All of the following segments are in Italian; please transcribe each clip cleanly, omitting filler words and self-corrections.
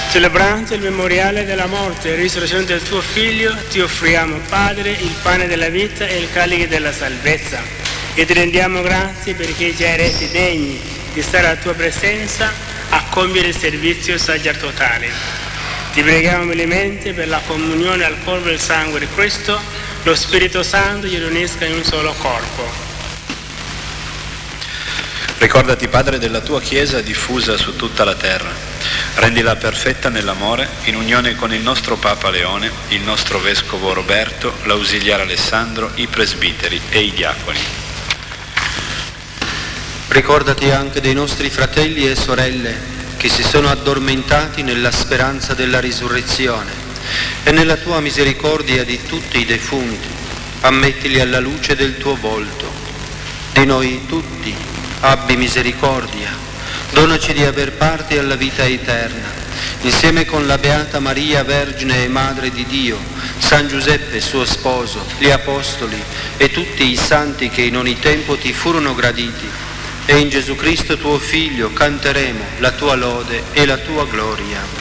Celebrando il memoriale della morte e risurrezione del tuo Figlio, ti offriamo, Padre, il pane della vita e il calice della salvezza. E ti rendiamo grazie perché ci hai resi degni di stare alla tua presenza a compiere il servizio sacerdotale. Ti preghiamo umilmente per la comunione al corpo e al sangue di Cristo, lo Spirito Santo ci riunisca in un solo corpo. Ricordati, Padre, della tua Chiesa diffusa su tutta la terra. Rendila perfetta nell'amore, in unione con il nostro Papa Leone, il nostro Vescovo Roberto, l'ausiliare Alessandro, i presbiteri e i diaconi. Ricordati anche dei nostri fratelli e sorelle che si sono addormentati nella speranza della risurrezione e nella tua misericordia di tutti i defunti, ammettili alla luce del tuo volto. Di noi tutti abbi misericordia, donaci di aver parte alla vita eterna, insieme con la Beata Maria, Vergine e Madre di Dio, San Giuseppe suo sposo, gli Apostoli e tutti i santi che in ogni tempo ti furono graditi, e in Gesù Cristo tuo Figlio canteremo la tua lode e la tua gloria.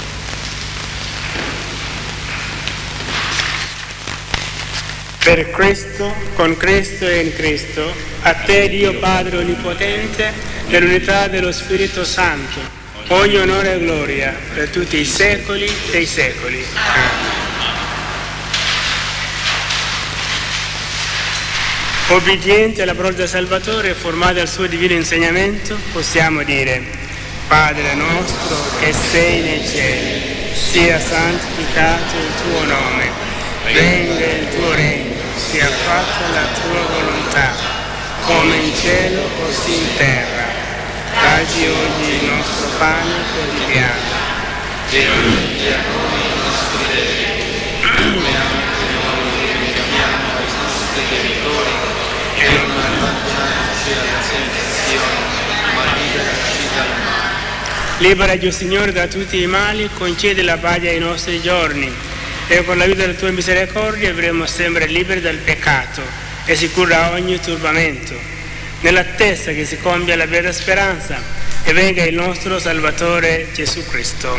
Per Cristo, con Cristo e in Cristo, a te Dio Padre Onnipotente, nell'unità dello Spirito Santo, ogni onore e gloria per tutti i secoli dei secoli. Obbedienti alla parola del Salvatore e formati al suo divino insegnamento, possiamo dire: Padre nostro che sei nei cieli, sia santificato il tuo nome, venga il tuo regno, sia fatta la tua volontà, come in cielo così in terra. Dacci oggi il nostro pane quotidiano. E rimetti a noi i nostri debiti, come anche noi rimettiamo ai nostri debitori, e non abbandonarci alla tentazione, ma liberaci dal male. Liberaci, Signore, da tutti i mali, concedi la pace ai nostri giorni, e con l'aiuto della tua misericordia avremo sempre liberi dal peccato e sicuri da ogni turbamento, nell'attesa che si compia la beata speranza e venga il nostro Salvatore Gesù Cristo.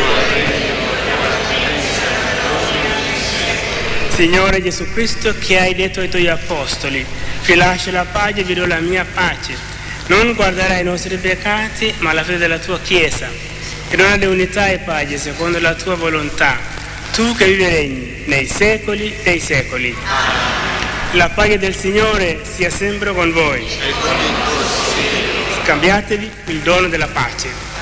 Signore Gesù Cristo, che hai detto ai tuoi apostoli: vi lascio la pace, vi do la mia pace, non guarderai i nostri peccati ma la fede della tua Chiesa, e dona unità e pace secondo la tua volontà, tu che vivi e regni nei secoli dei secoli. La pace del Signore sia sempre con voi. Scambiatevi il dono della pace.